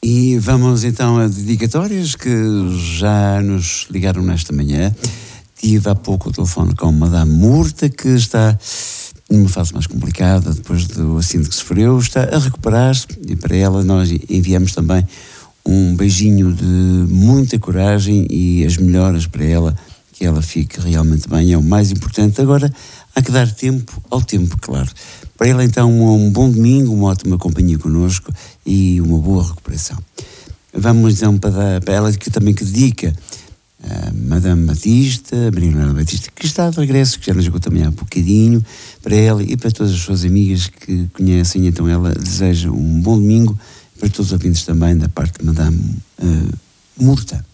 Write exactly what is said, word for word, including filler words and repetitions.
E vamos então a dedicatórias que já nos ligaram nesta manhã. Tive há pouco o telefone com a Madame Murta, que está numa fase mais complicada depois do acidente que sofreu, está a recuperar-se, e para ela nós enviamos também um beijinho de muita coragem e as melhoras para ela, que ela fique realmente bem, é o mais importante. Agora há que dar tempo ao tempo, claro. Para ela então um bom domingo, uma ótima companhia connosco e uma boa recuperação. Vamos então para, para ela que também que dedica a Madame Batista, a Maria Manuela Batista, que está de regresso, que já nos chegou também há bocadinho, para ela e para todas as suas amigas que conhecem. Então ela deseja um bom domingo para todos os ouvintes também da parte de Madame uh, Murta.